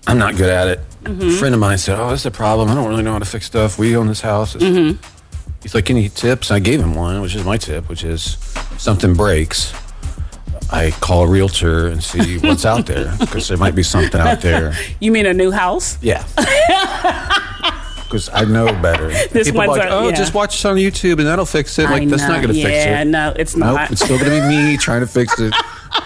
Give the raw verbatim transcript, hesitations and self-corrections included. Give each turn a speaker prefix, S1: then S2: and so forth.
S1: I'm not good at it. Mm-hmm. A friend of mine said, oh, this is a problem. I don't really know how to fix stuff. We own this house. Mm-hmm. He's like, any tips? I gave him one, which is my tip, which is if something breaks, I call a realtor and see what's out there, because there might be something out there.
S2: You mean a new house?
S1: Yeah. Because I know better.
S2: This
S1: People are
S2: one's
S1: like,
S2: a-
S1: oh,
S2: yeah.
S1: just watch this on YouTube and that'll fix it.
S2: I
S1: Like, that's
S2: know.
S1: not going to fix it.
S2: Yeah, no, it's not.
S1: Nope, it's still going to be me trying to fix it.